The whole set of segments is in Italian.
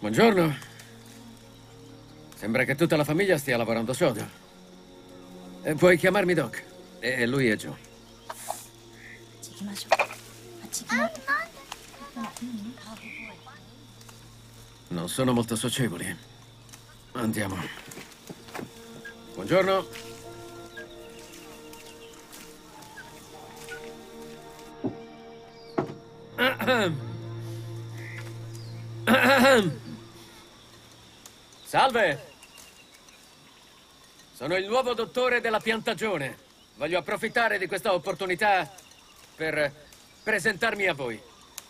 Buongiorno. Sembra che tutta la famiglia stia lavorando sodo. Puoi chiamarmi Doc. E lui è Joe. Non sono molto socievoli. Andiamo. Buongiorno. Salve! Sono il nuovo dottore della piantagione. Voglio approfittare di questa opportunità per presentarmi a voi.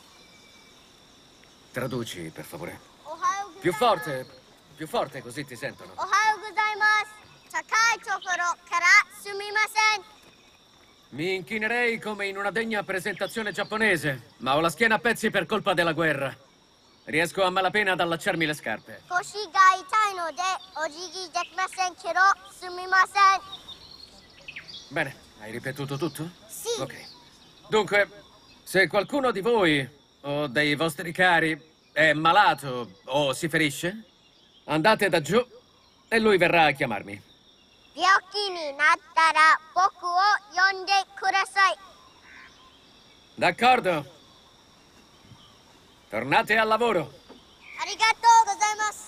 Traduci, per favore. Più forte, così ti sentono. Ohayou gozaimasu. Takai tokoro kara sumimasen. Mi inchinerei come in una degna presentazione giapponese, ma ho la schiena a pezzi per colpa della guerra. Riesco a malapena ad allacciarmi le scarpe. Koshi ga itai no de ojigi dekimasen kero sumimasen. Bene, hai ripetuto tutto? Sì. Ok. Dunque, se qualcuno di voi o dei vostri cari è malato o si ferisce, andate da Joe e lui verrà a chiamarmi. Byoki ni nattara boku o yonde kudasai. D'accordo. Tornate al lavoro. Arigatou gozaimasu.